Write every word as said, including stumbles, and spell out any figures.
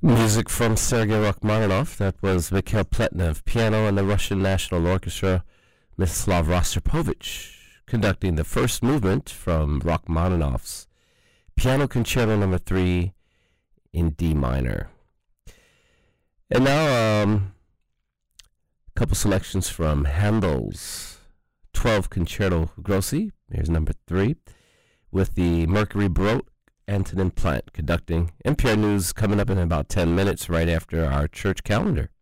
Music from Sergei Rachmaninoff. That was Mikhail Pletnev, piano, and the Russian National Orchestra, Mstislav Rostropovich, conducting the first movement from Rachmaninoff's Piano Concerto Number Three in D minor. And now, um, a couple selections from Handel's twelve Concerto Grossi. Here's number three, with the Mercury Baroque Antonin Plant conducting. N P R News coming up in about ten minutes right after our church calendar.